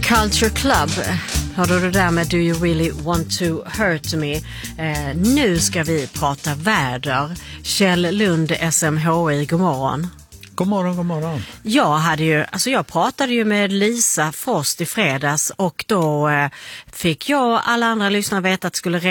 Culture Club. Hörde du det där med Do You Really Want To Hurt Me? Nu ska vi prata väder. Kjell Lund, SMHI, god morgon. God morgon, god morgon. Jag pratade ju med Lisa Frost i fredags och då fick jag och alla andra lyssnare veta att det skulle